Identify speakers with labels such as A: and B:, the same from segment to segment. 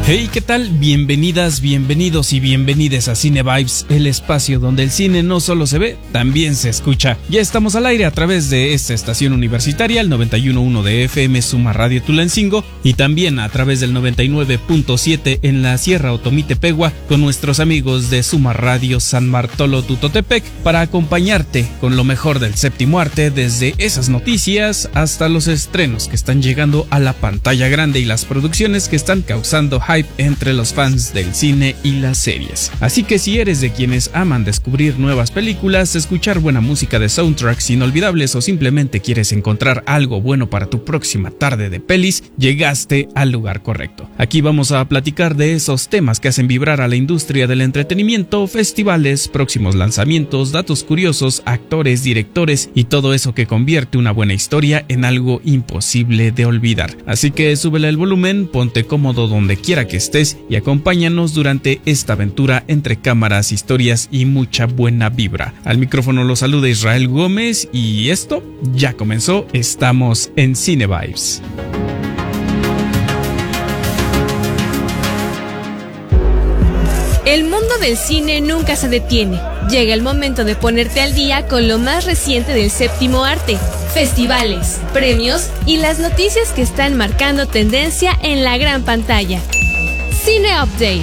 A: Hey, ¿qué tal? Bienvenidas, bienvenidos y bienvenides a Cine Vibes, el espacio donde el cine no solo se ve, también se escucha. Ya estamos al aire a través de esta estación universitaria, el 91.1 de FM Suma Radio Tulancingo, y también a través del 99.7 en la Sierra Otomí-Tepegua con nuestros amigos de Suma Radio San Bartolo Tutotepec para acompañarte con lo mejor del séptimo arte, desde esas noticias hasta los estrenos que están llegando a la pantalla grande y las producciones que están causando hype entre los fans del cine y las series. Así que si eres de quienes aman descubrir nuevas películas, escuchar buena música de soundtracks inolvidables o simplemente quieres encontrar algo bueno para tu próxima tarde de pelis, llegaste al lugar correcto. Aquí vamos a platicar de esos temas que hacen vibrar a la industria del entretenimiento, festivales, próximos lanzamientos, datos curiosos, actores, directores y todo eso que convierte una buena historia en algo imposible de olvidar. Así que súbele el volumen, ponte cómodo donde quiera que estés y acompáñanos durante esta aventura entre cámaras, historias y mucha buena vibra. Al micrófono lo saluda Israel Gómez y esto ya comenzó. Estamos en Cine Vibes.
B: El mundo del cine nunca se detiene. Llega el momento de ponerte al día con lo más reciente del séptimo arte, festivales, premios y las noticias que están marcando tendencia en la gran pantalla. Cine Update.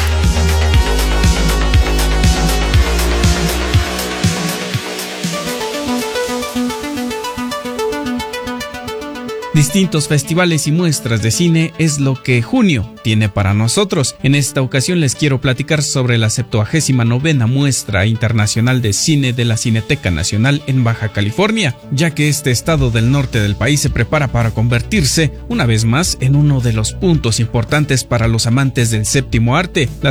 A: Distintos festivales y muestras de cine es lo que junio tiene para nosotros. En esta ocasión les quiero platicar sobre la 79ª Muestra Internacional de Cine de la Cineteca Nacional en Baja California, ya que este estado del norte del país se prepara para convertirse, una vez más, en uno de los puntos importantes para los amantes del séptimo arte. La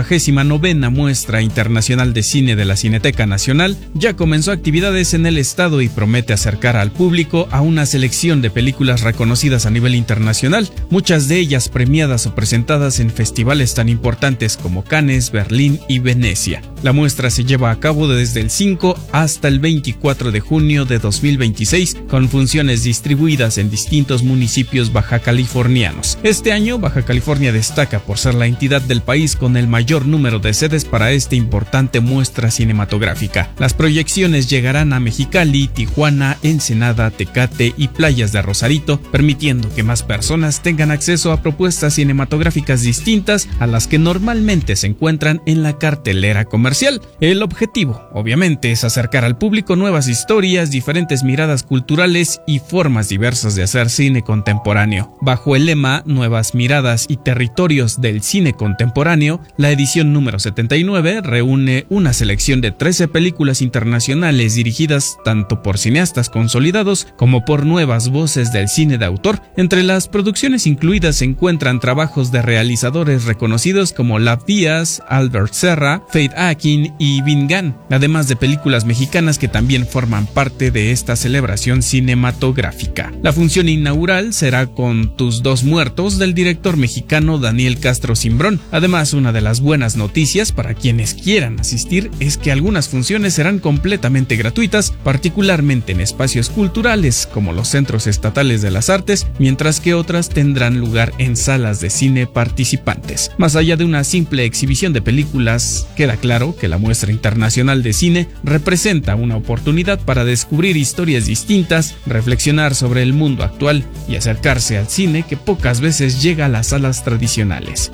A: 79ª Muestra Internacional de Cine de la Cineteca Nacional ya comenzó actividades en el estado y promete acercar al público a una selección de películas reconocidas a nivel internacional, muchas de ellas premiadas o presentadas en festivales tan importantes como Cannes, Berlín y Venecia. La muestra se lleva a cabo desde el 5 hasta el 24 de junio de 2026, con funciones distribuidas en distintos municipios bajacalifornianos. Este año, Baja California destaca por ser la entidad del país con el mayor número de sedes para esta importante muestra cinematográfica. Las proyecciones llegarán a Mexicali, Tijuana, Ensenada, Tecate y playas de Rosarito, permitiendo que más personas tengan acceso a propuestas cinematográficas distintas a las que normalmente se encuentran en la cartelera comercial. El objetivo, obviamente, es acercar al público nuevas historias, diferentes miradas culturales y formas diversas de hacer cine contemporáneo. Bajo el lema Nuevas miradas y territorios del cine contemporáneo, la edición número 79 reúne una selección de 13 películas internacionales dirigidas tanto por cineastas consolidados como por nuevas voces del cine de autor. Entre las producciones incluidas se encuentran trabajos de realizadores reconocidos como Lav Díaz, Albert Serra, Faith Akin y Vin Gan, además de películas mexicanas que también forman parte de esta celebración cinematográfica. La función inaugural será con Tus dos muertos del director mexicano Daniel Castro Cimbrón. Además, una de las buenas noticias para quienes quieran asistir es que algunas funciones serán completamente gratuitas, particularmente en espacios culturales como los centros estatales de las artes, mientras que otras tendrán lugar en salas de cine participantes. Más allá de una simple exhibición de películas, queda claro que la Muestra Internacional de Cine representa una oportunidad para descubrir historias distintas, reflexionar sobre el mundo actual y acercarse al cine que pocas veces llega a las salas tradicionales.